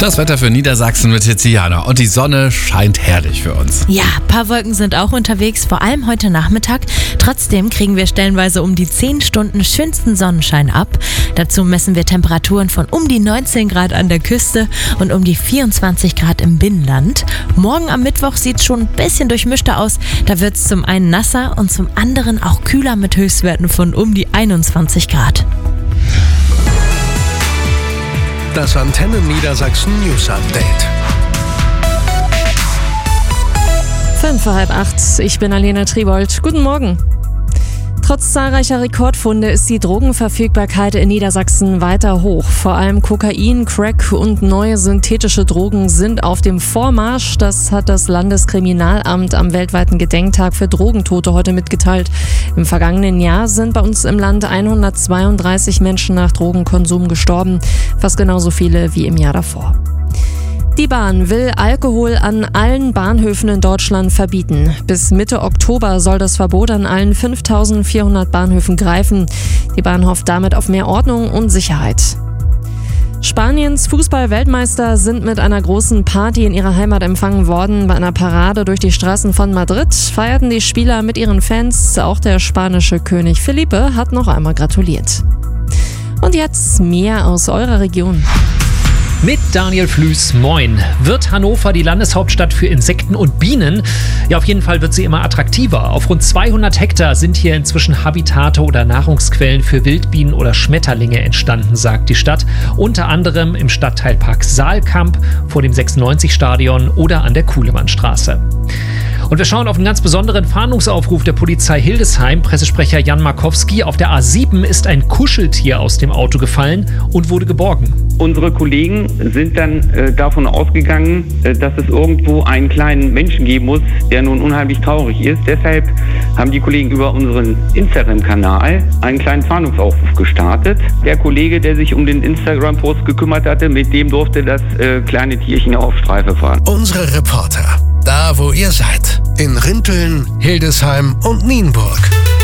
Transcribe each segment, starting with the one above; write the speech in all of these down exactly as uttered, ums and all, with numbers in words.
Das Wetter für Niedersachsen mit Tiziana. Und die Sonne scheint herrlich für uns. Ja, ein paar Wolken sind auch unterwegs, vor allem heute Nachmittag. Trotzdem kriegen wir stellenweise um die zehn Stunden schönsten Sonnenschein ab. Dazu messen wir Temperaturen von um die neunzehn Grad an der Küste und um die vierundzwanzig Grad im Binnenland. Morgen am Mittwoch sieht es schon ein bisschen durchmischter aus. Da wird es zum einen nasser und zum anderen auch kühler mit Höchstwerten von um die einundzwanzig Grad. Das Antenne Niedersachsen News Update. Fünf vor halb acht. Ich bin Alena Tribold. Guten Morgen. Trotz zahlreicher Rekordfunde ist die Drogenverfügbarkeit in Niedersachsen weiter hoch. Vor allem Kokain, Crack und neue synthetische Drogen sind auf dem Vormarsch. Das hat das Landeskriminalamt am weltweiten Gedenktag für Drogentote heute mitgeteilt. Im vergangenen Jahr sind bei uns im Land hundertzweiunddreißig Menschen nach Drogenkonsum gestorben. Fast genauso viele wie im Jahr davor. Die Bahn will Alkohol an allen Bahnhöfen in Deutschland verbieten. Bis Mitte Oktober soll das Verbot an allen fünftausendvierhundert Bahnhöfen greifen. Die Bahn hofft damit auf mehr Ordnung und Sicherheit. Spaniens Fußball-Weltmeister sind mit einer großen Party in ihrer Heimat empfangen worden. Bei einer Parade durch die Straßen von Madrid feierten die Spieler mit ihren Fans. Auch der spanische König Felipe hat noch einmal gratuliert. Und jetzt mehr aus eurer Region. Mit Daniel Flüß, moin. Wird Hannover die Landeshauptstadt für Insekten und Bienen? Ja, auf jeden Fall wird sie immer attraktiver. Auf rund zweihundert Hektar sind hier inzwischen Habitate oder Nahrungsquellen für Wildbienen oder Schmetterlinge entstanden, sagt die Stadt. Unter anderem im Stadtteilpark Saalkamp, vor dem sechsundneunzig-Stadion oder an der Kuhlemannstraße. Und wir schauen auf einen ganz besonderen Fahndungsaufruf der Polizei Hildesheim. Pressesprecher Jan Markowski: Auf der A sieben ist ein Kuscheltier aus dem Auto gefallen und wurde geborgen. Unsere Kollegen sind dann äh, davon ausgegangen, äh, dass es irgendwo einen kleinen Menschen geben muss, der nun unheimlich traurig ist. Deshalb haben die Kollegen über unseren Instagram-Kanal einen kleinen Fahndungsaufruf gestartet. Der Kollege, der sich um den Instagram-Post gekümmert hatte, mit dem durfte das äh, kleine Tierchen auf Streife fahren. Unsere Reporter, da wo ihr seid, in Rinteln, Hildesheim und Nienburg.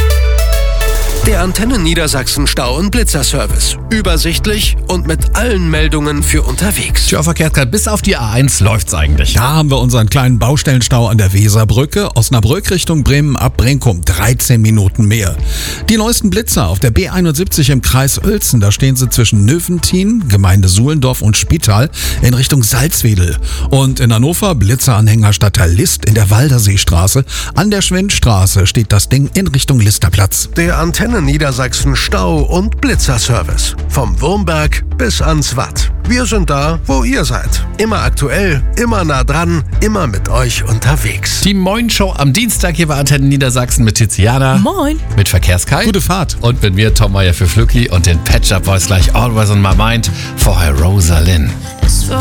Der Antenne Niedersachsen Stau- und Blitzerservice. Übersichtlich und mit allen Meldungen für unterwegs. Tja, verkehrt gerade bis auf die A eins läuft's eigentlich. Da haben wir unseren kleinen Baustellenstau an der Weserbrücke. Osnabrück Richtung Bremen ab Brenkum. dreizehn Minuten mehr. Die neuesten Blitzer auf der B einundsiebzig im Kreis Uelzen. Da stehen sie zwischen Növentin, Gemeinde Suhlendorf und Spital in Richtung Salzwedel. Und in Hannover Blitzeranhänger Stadtteil List in der Walderseestraße. An der Schwindstraße steht das Ding in Richtung Listerplatz. Der Antenne Niedersachsen Stau- und Blitzerservice. Vom Wurmberg bis ans Watt. Wir sind da, wo ihr seid. Immer aktuell, immer nah dran, immer mit euch unterwegs. Die Moin-Show am Dienstag hier bei Antenne Niedersachsen mit Tiziana. Moin. Mit Verkehrskai. Gute Fahrt. Und mit mir, Tom Meyer für Flücki und den Patch Up Boys gleich Always on My Mind. Vorher Rosa Lynn.